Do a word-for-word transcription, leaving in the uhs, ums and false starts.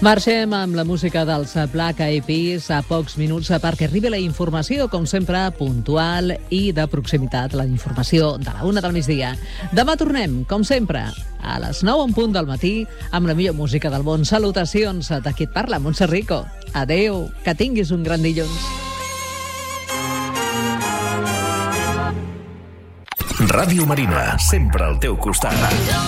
Marxem amb la música dels Black Eyed Peas a pocs minuts perquè arribi la informació, com sempre, puntual i de proximitat, la informació de la una del migdia. Demà tornem, com sempre, a les nou en punt del matí, amb la millor música del món. Salutacions de qui et parla, Montse Rico. Adeu, que tinguis un gran dilluns. Ràdio Marina, sempre al teu costat.